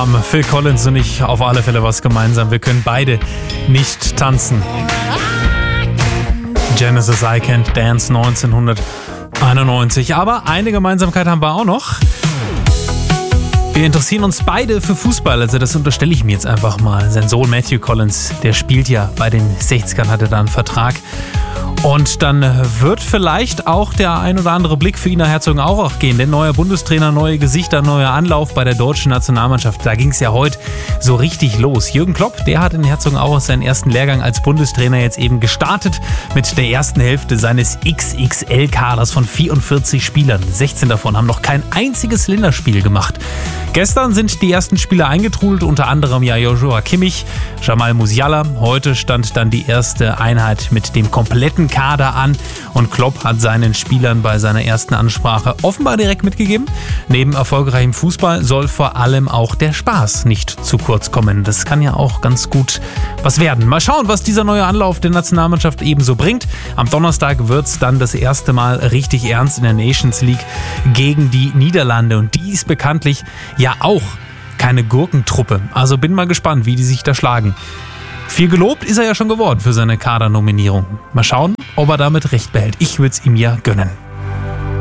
haben Phil Collins und ich auf alle Fälle was gemeinsam. Wir können beide nicht tanzen. Genesis I Can't Dance 1991. Aber eine Gemeinsamkeit haben wir auch noch. Wir interessieren uns beide für Fußball, also das unterstelle ich mir jetzt einfach mal. Sein Sohn Matthew Collins, der spielt ja bei den 60ern, hatte da einen Vertrag. Und dann wird vielleicht auch der ein oder andere Blick für Ina Herzogenaurach gehen. Denn neuer Bundestrainer, neue Gesichter, neuer Anlauf bei der deutschen Nationalmannschaft. Da ging es ja heute so richtig los. Jürgen Klopp, der hat in Herzogenaurach seinen ersten Lehrgang als Bundestrainer jetzt eben gestartet mit der ersten Hälfte seines XXL-Kaders von 44 Spielern. 16 davon haben noch kein einziges Länderspiel gemacht. Gestern sind die ersten Spieler eingetrudelt, unter anderem ja Joshua Kimmich, Jamal Musiala. Heute stand dann die erste Einheit mit dem kompletten Kader an und Klopp hat seinen Spielern bei seiner ersten Ansprache offenbar direkt mitgegeben: Neben erfolgreichem Fußball soll vor allem auch der Spaß nicht zu kurz kommen. Das kann ja auch ganz gut was werden. Mal schauen, was dieser neue Anlauf der Nationalmannschaft ebenso bringt. Am Donnerstag wird es dann das erste Mal richtig ernst in der Nations League gegen die Niederlande und die ist bekanntlich ja auch keine Gurkentruppe. Also bin mal gespannt, wie die sich da schlagen. Viel gelobt ist er ja schon geworden für seine Kadernominierung. Mal schauen, ob er damit recht behält. Ich würde es ihm ja gönnen.